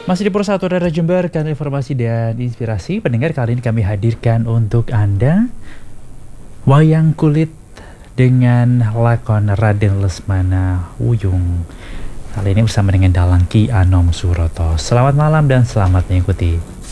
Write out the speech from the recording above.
Masih di Persatu Daerah Jember, kan informasi dan inspirasi. Pendengar, kali ini kami hadirkan untuk Anda wayang kulit dengan lakon Raden Lesmana Wuyung. Kali ini bersama dengan Dalang Ki Anom Suroto. Selamat malam dan selamat mengikuti.